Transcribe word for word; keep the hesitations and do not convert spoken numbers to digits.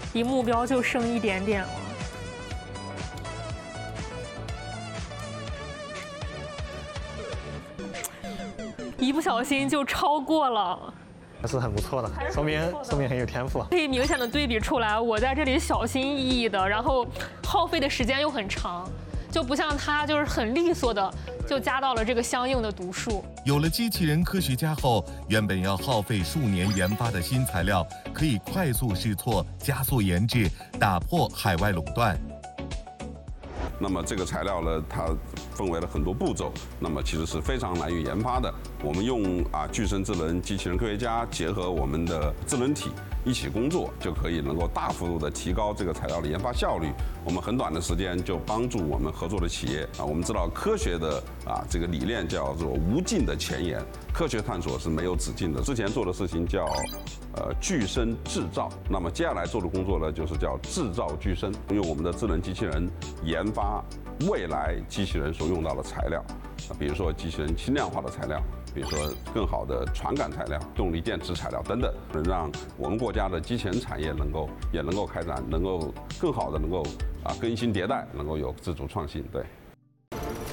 离目标就剩一点点了。一不小心就超过了。 还是很不错的，说明说明很有天赋。 可以明显的对比出来，我在这里小心翼翼的，然后耗费的时间又很长，就不像他就是很利索的就加到了这个相应的读数。 有了机器人科学家后，原本要耗费数年研发的新材料，可以快速试错，加速研制，打破海外垄断。 那么这个材料呢，它分为了很多步骤，那么其实是非常难于研发的。我们用啊具身智能机器人科学家结合我们的智能体一起工作，就可以能够大幅度的提高这个材料的研发效率。我们很短的时间就帮助我们合作的企业啊，我们知道科学的啊这个理念叫做无尽的前沿，科学探索是没有止境的。之前做的事情叫呃具身制造，那么接下来做的工作呢，就是叫制造具身，用我们的智能机器人研发未来机器人所用到的材料，比如说机器人轻量化的材料，比如说更好的传感材料、动力电池材料等等，能让我们国家的机器人产业能够也能够开展，能够更好的能够啊更新迭代，能够有自主创新。对。